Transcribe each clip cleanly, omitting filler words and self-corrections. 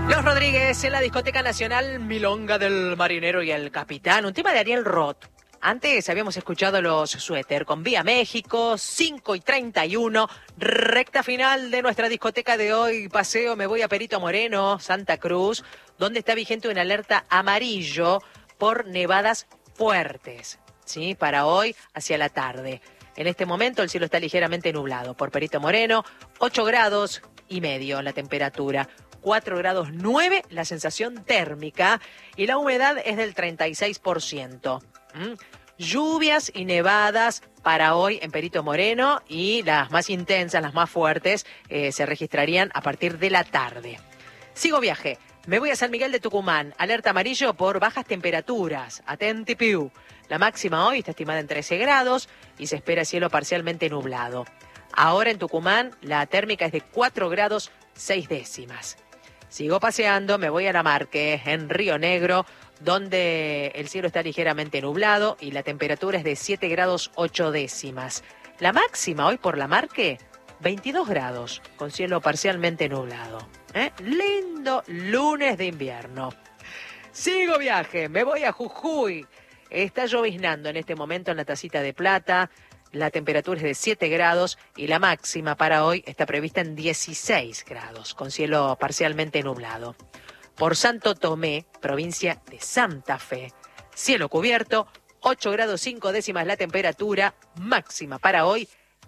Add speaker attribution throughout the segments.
Speaker 1: Los Rodríguez en la Discoteca Nacional, Milonga del Marinero y el Capitán, un tema de Ariel Roth. Antes habíamos escuchado los Suéter con Vía México, 5:31, recta final de nuestra discoteca de hoy. Paseo, me voy a Perito Moreno, Santa Cruz, donde está vigente una alerta amarillo por nevadas fuertes, ¿sí? Para hoy hacia la tarde. En este momento el cielo está ligeramente nublado. Por Perito Moreno, 8 grados y medio la temperatura. 4 grados 9 la sensación térmica y la humedad es del 36%. Lluvias y nevadas para hoy en Perito Moreno y las más intensas, las más fuertes, se registrarían a partir de la tarde. Sigo viaje. Me voy a San Miguel de Tucumán. Alerta amarillo por bajas temperaturas. Atenti piu. La máxima hoy está estimada en 13 grados y se espera cielo parcialmente nublado. Ahora en Tucumán la térmica es de 4 grados 6 décimas. Sigo paseando, me voy a La Marque, en Río Negro, donde el cielo está ligeramente nublado y la temperatura es de 7 grados 8 décimas. La máxima hoy por La Marque, 22 grados, con cielo parcialmente nublado. Lindo lunes de invierno. Sigo viaje, me voy a Jujuy. Está lloviznando en este momento en la Tacita de Plata. La temperatura es de 7 grados y la máxima para hoy está prevista en 16 grados, con cielo parcialmente nublado. Por Santo Tomé, provincia de Santa Fe, cielo cubierto, 8 grados 5 décimas la temperatura, máxima para hoy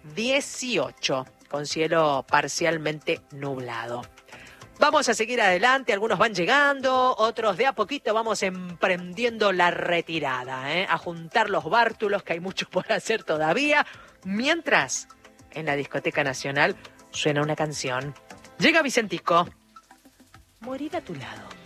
Speaker 1: 18, con cielo parcialmente nublado. Vamos a seguir adelante, algunos van llegando, otros de a poquito vamos emprendiendo la retirada, a juntar los bártulos, que hay muchos por hacer todavía, mientras en la Discoteca Nacional suena una canción. Llega Vicentico, morir a tu lado.